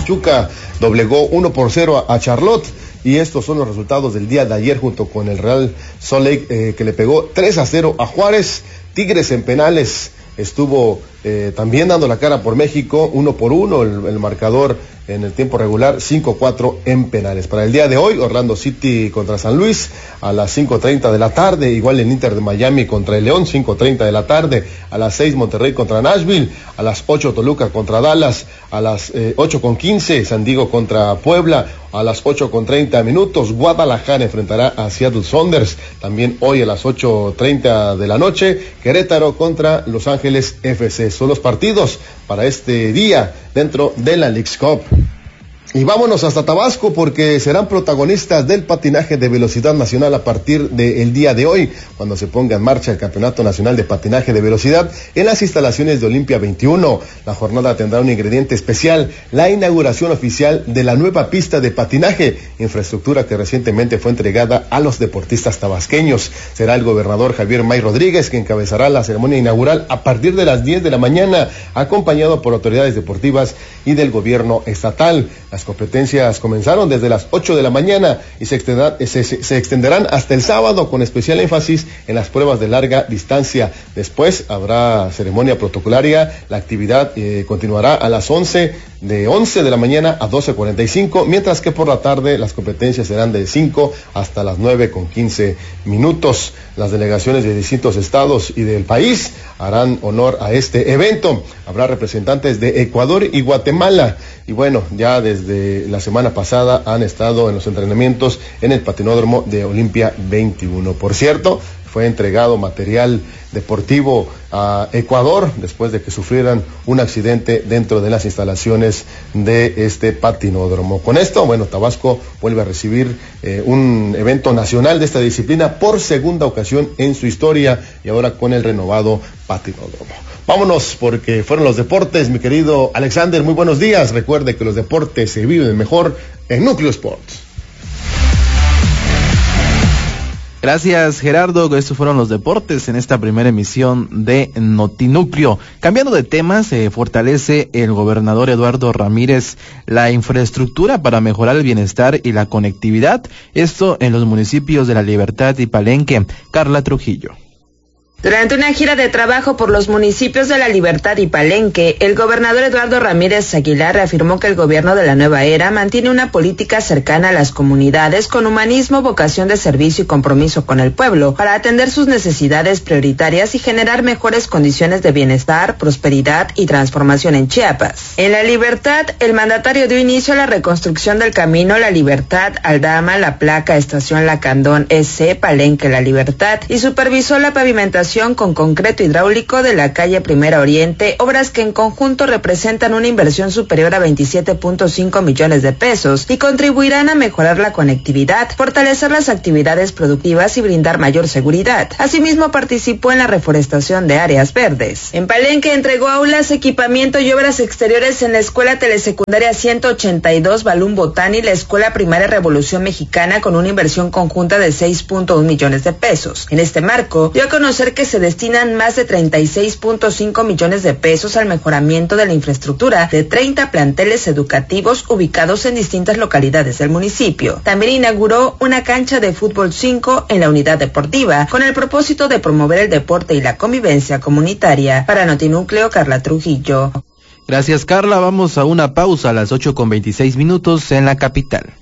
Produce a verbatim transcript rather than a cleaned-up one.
Pachuca doblegó uno por cero a Charlotte. Y estos son los resultados del día de ayer, junto con el Real Salt Lake, eh, que le pegó tres a cero a Juárez. Tigres en penales estuvo eh, también dando la cara por México, uno por uno, el, el marcador en el tiempo regular, cinco cuatro en penales. Para el día de hoy, Orlando City contra San Luis a las cinco treinta de la tarde, igual el Inter de Miami contra el León, cinco treinta de la tarde, a las seis Monterrey contra Nashville, a las ocho Toluca contra Dallas, a las eh, ocho con quince San Diego contra Puebla, a las ocho con treinta minutos Guadalajara enfrentará a Seattle Sounders. También hoy a las ocho treinta de la noche, Querétaro contra Los Ángeles F C. Son los partidos para este día dentro de la Leagues Cup. Y vámonos hasta Tabasco, porque serán protagonistas del patinaje de velocidad nacional a partir del día de hoy, cuando se ponga en marcha el Campeonato Nacional de Patinaje de Velocidad en las instalaciones de Olimpia veintiuno. La jornada tendrá un ingrediente especial, la inauguración oficial de la nueva pista de patinaje, infraestructura que recientemente fue entregada a los deportistas tabasqueños. Será el gobernador Javier May Rodríguez que encabezará la ceremonia inaugural a partir de las diez de la mañana, acompañado por autoridades deportivas y del gobierno estatal. Las competencias comenzaron desde las ocho de la mañana y se extenderán, se, se extenderán hasta el sábado, con especial énfasis en las pruebas de larga distancia. Después habrá ceremonia protocolaria. La actividad eh, continuará a las once, de once de la mañana a doce cuarenta y cinco, mientras que por la tarde las competencias serán de cinco hasta las nueve con quince minutos. Las delegaciones de distintos estados y del país harán honor a este evento. Habrá representantes de Ecuador y Guatemala. Y bueno, ya desde la semana pasada han estado en los entrenamientos en el patinódromo de Olimpia veintiuno. Por cierto, fue entregado material deportivo a Ecuador después de que sufrieran un accidente dentro de las instalaciones de este patinódromo. Con esto, bueno, Tabasco vuelve a recibir eh, un evento nacional de esta disciplina por segunda ocasión en su historia, y ahora con el renovado patinódromo. Vámonos, porque fueron los deportes, mi querido Alexander, muy buenos días. Recuerde que los deportes se viven mejor en Núcleo Sports. Gracias, Gerardo. Estos fueron los deportes en esta primera emisión de Notinúcleo. Cambiando de tema, se fortalece el gobernador Eduardo Ramírez la infraestructura para mejorar el bienestar y la conectividad. Esto en los municipios de La Libertad y Palenque. Carla Trujillo. Durante una gira de trabajo por los municipios de La Libertad y Palenque, el gobernador Eduardo Ramírez Aguilar afirmó que el gobierno de la nueva era mantiene una política cercana a las comunidades con humanismo, vocación de servicio y compromiso con el pueblo para atender sus necesidades prioritarias y generar mejores condiciones de bienestar, prosperidad y transformación en Chiapas. En La Libertad, el mandatario dio inicio a la reconstrucción del camino La Libertad, Aldama, La Placa, Estación Lacandón E C, Palenque, La Libertad, y supervisó la pavimentación con concreto hidráulico de la calle Primera Oriente, obras que en conjunto representan una inversión superior a veintisiete punto cinco millones de pesos y contribuirán a mejorar la conectividad, fortalecer las actividades productivas y brindar mayor seguridad. Asimismo, participó en la reforestación de áreas verdes. En Palenque entregó aulas, equipamiento y obras exteriores en la Escuela Telesecundaria ciento ochenta y dos Balún Botán y la Escuela Primaria Revolución Mexicana, con una inversión conjunta de seis punto uno millones de pesos. En este marco, dio a conocer que se destinan más de treinta y seis punto cinco millones de pesos al mejoramiento de la infraestructura de treinta planteles educativos ubicados en distintas localidades del municipio. También inauguró una cancha de fútbol cinco en la unidad deportiva, con el propósito de promover el deporte y la convivencia comunitaria. Para Notinúcleo, Carla Trujillo. Gracias, Carla. Vamos a una pausa a las ocho con veintiséis minutos en la capital.